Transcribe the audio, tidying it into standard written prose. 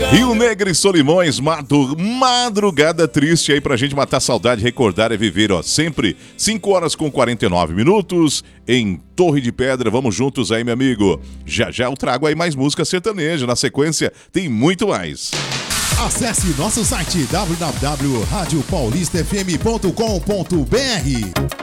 Rio Negro e Solimões, madrugada triste aí pra gente matar a saudade, recordar e viver, ó, sempre 5 horas com 49 minutos em Torre de Pedra. Vamos juntos aí, meu amigo. Já já eu trago aí mais música sertaneja. Na sequência, tem muito mais. Acesse nosso site www.radiopaulistafm.com.br.